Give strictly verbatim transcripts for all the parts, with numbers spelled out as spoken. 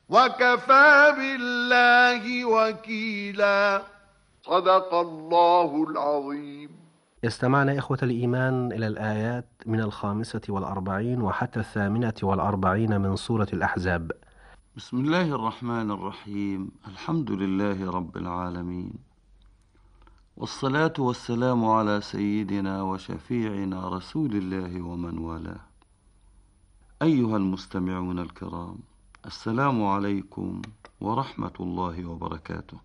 وكفى بالله وكيلا. صدق الله العظيم. استمعنا إخوة الإيمان إلى الآيات من الخامسة والأربعين وحتى الثامنة والأربعين من سورة الأحزاب. بسم الله الرحمن الرحيم. الحمد لله رب العالمين، والصلاة والسلام على سيدنا وشفيعنا رسول الله ومن والاه. أيها المستمعون الكرام، السلام عليكم ورحمة الله وبركاته.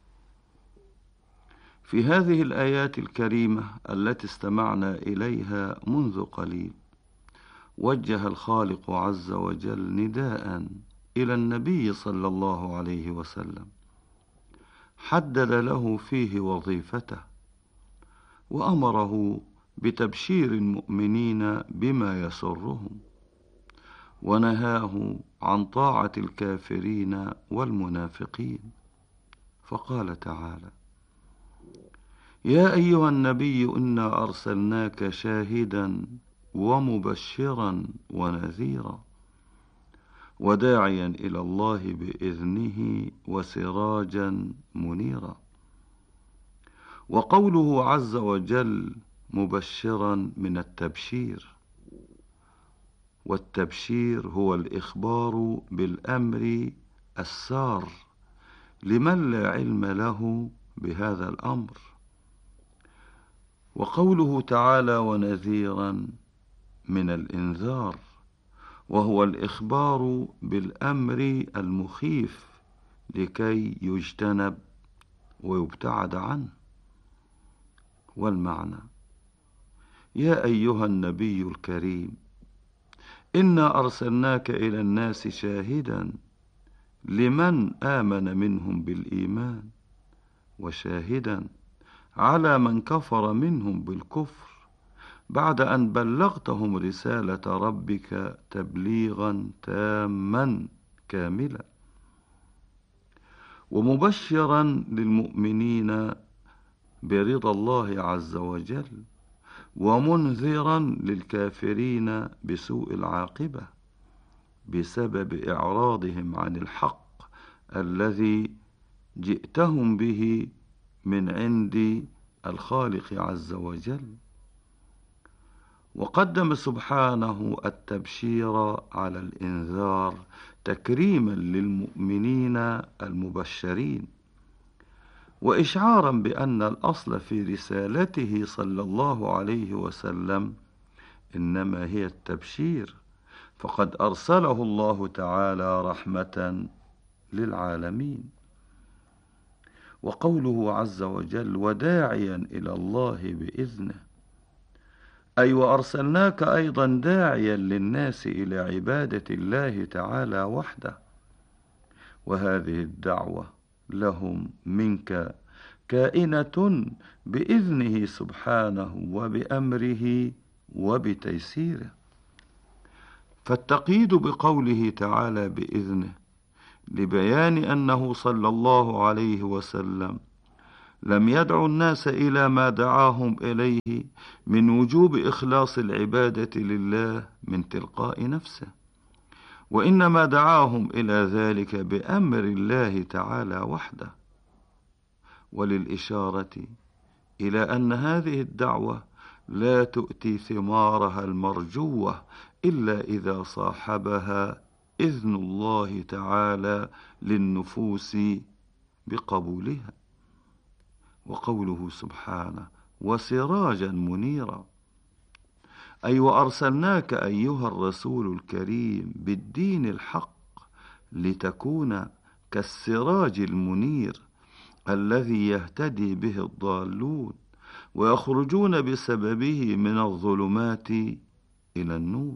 في هذه الآيات الكريمة التي استمعنا إليها منذ قليل، وجه الخالق عز وجل نداء إلى النبي صلى الله عليه وسلم، حدد له فيه وظيفته، وأمره بتبشير المؤمنين بما يسرهم، ونهاه عن طاعة الكافرين والمنافقين. فقال تعالى: يا أيها النبي إنا أرسلناك شاهدا ومبشرا ونذيرا وداعيا إلى الله بإذنه وسراجا منيرا. وقوله عز وجل مبشرا من التبشير، والتبشير هو الإخبار بالأمر السار لمن لا علم له بهذا الأمر. وقوله تعالى ونذيرا من الإنذار، وهو الإخبار بالأمر المخيف لكي يجتنب ويبتعد عنه. والمعنى: يا أيها النبي الكريم، إنا أرسلناك إلى الناس شاهدا لمن آمن منهم بالإيمان، وشاهدا على من كفر منهم بالكفر، بعد أن بلغتهم رسالة ربك تبليغا تاما كاملا، ومبشرا للمؤمنين برضا الله عز وجل، ومنذرا للكافرين بسوء العاقبة بسبب إعراضهم عن الحق الذي جئتهم به من عند الخالق عز وجل. وقدم سبحانه التبشير على الإنذار تكريما للمؤمنين المبشرين، وإشعارا بأن الأصل في رسالته صلى الله عليه وسلم إنما هي التبشير، فقد أرسله الله تعالى رحمة للعالمين. وقوله عز وجل وداعيا إلى الله بإذنه، أي وأرسلناك أيضا داعيا للناس إلى عبادة الله تعالى وحده، وهذه الدعوة لهم منك كائنة بإذنه سبحانه وبأمره وبتيسيره. فالتقييد بقوله تعالى بإذنه لبيان أنه صلى الله عليه وسلم لم يدعو الناس إلى ما دعاهم إليه من وجوب إخلاص العبادة لله من تلقاء نفسه، وإنما دعاهم إلى ذلك بأمر الله تعالى وحده. وللإشارة إلى أن هذه الدعوة لا تؤتي ثمارها المرجوة إلا إذا صاحبها إذن الله تعالى للنفوس بقبولها. وقوله سبحانه وسراجا منيرا، أي وأرسلناك أيها الرسول الكريم بالدين الحق لتكون كالسراج المنير الذي يهتدي به الضالون ويخرجون بسببه من الظلمات إلى النور.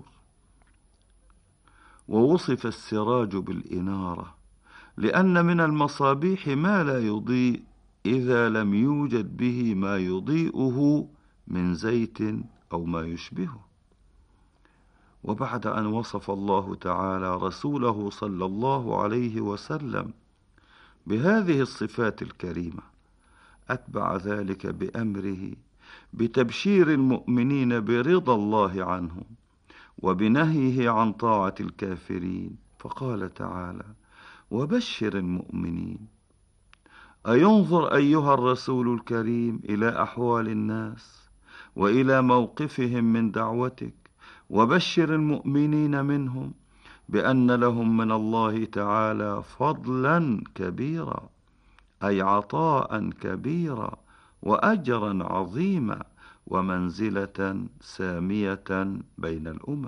ووصف السراج بالإنارة لأن من المصابيح ما لا يضيء إذا لم يوجد به ما يضيئه من زيت أو ما يشبهه. وبعد أن وصف الله تعالى رسوله صلى الله عليه وسلم بهذه الصفات الكريمة، أتبع ذلك بأمره بتبشير المؤمنين برضا الله عنهم وبنهيه عن طاعة الكافرين، فقال تعالى وبشر المؤمنين. أينظر أيها الرسول الكريم إلى أحوال الناس وإلى موقفهم من دعوتك، وبشر المؤمنين منهم بأن لهم من الله تعالى فضلا كبيرا، أي عطاء كبيرا وأجرا عظيما ومنزلة سامية بين الأمم.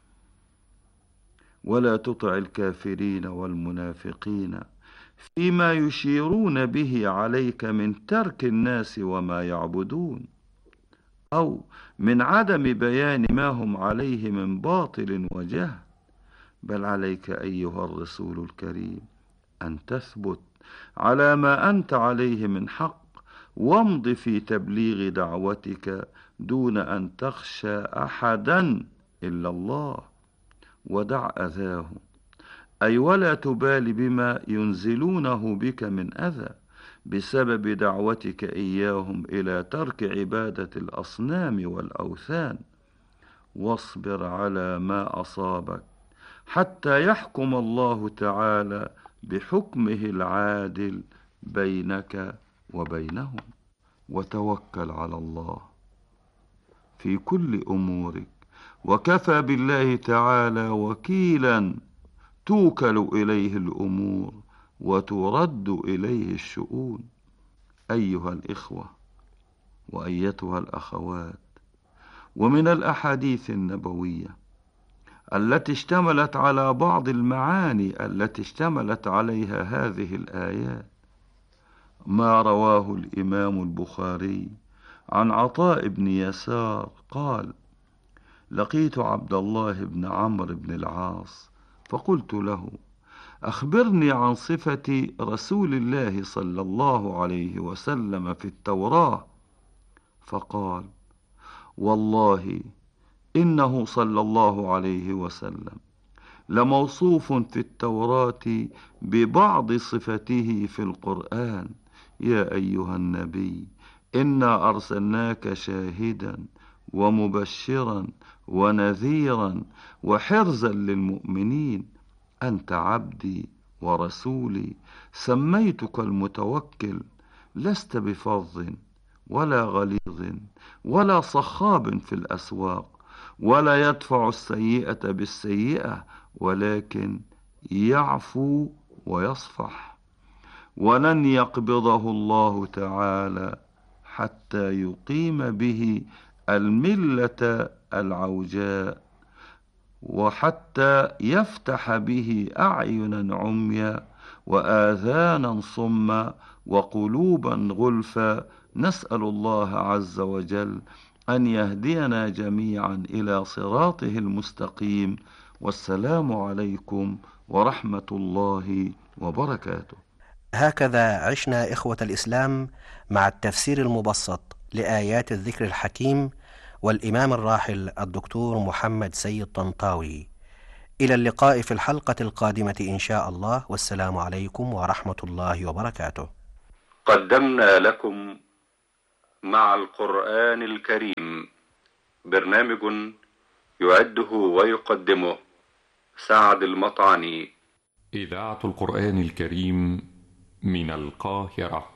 ولا تطع الكافرين والمنافقين فيما يشيرون به عليك من ترك الناس وما يعبدون، أو من عدم بيان ما هم عليه من باطل وجهل، بل عليك أيها الرسول الكريم أن تثبت على ما أنت عليه من حق، وامض في تبليغ دعوتك دون أن تخشى أحدا إلا الله، ودع أذاه، أي ولا تبالي بما ينزلونه بك من أذى بسبب دعوتك إياهم إلى ترك عبادة الأصنام والأوثان، واصبر على ما أصابك حتى يحكم الله تعالى بحكمه العادل بينك وبينهم، وتوكل على الله في كل أمورك، وكفى بالله تعالى وكيلا، توكل إليه الأمور وترد إليه الشؤون. أيها الإخوة وأيتها الأخوات، ومن الأحاديث النبوية التي اشتملت على بعض المعاني التي اشتملت عليها هذه الآيات ما رواه الإمام البخاري عن عطاء بن يسار قال: لقيت عبد الله بن عمرو بن العاص فقلت له: أخبرني عن صفة رسول الله صلى الله عليه وسلم في التوراة. فقال: والله إنه صلى الله عليه وسلم لموصوف في التوراة ببعض صفته في القرآن. يا أيها النبي إنا أرسلناك شاهدا ومبشرا ونذيرا وحرزا للمؤمنين، أنت عبدي ورسولي، سميتك المتوكل، لست بفظ ولا غليظ ولا صخاب في الأسواق، ولا يدفع السيئة بالسيئة، ولكن يعفو ويصفح، ولن يقبضه الله تعالى حتى يقيم به الملة العوجاء، وحتى يفتح به أعينا عميا وآذانا صما وقلوبا غلفا. نسأل الله عز وجل أن يهدينا جميعا إلى صراطه المستقيم. والسلام عليكم ورحمة الله وبركاته. هكذا عشنا إخوة الإسلام مع التفسير المبسط لآيات الذكر الحكيم والإمام الراحل الدكتور محمد سيد طنطاوي. إلى اللقاء في الحلقة القادمة إن شاء الله، والسلام عليكم ورحمة الله وبركاته. قدمنا لكم مع القرآن الكريم برنامج يعده ويقدمه سعد المطعني. إذاعة القرآن الكريم من القاهرة.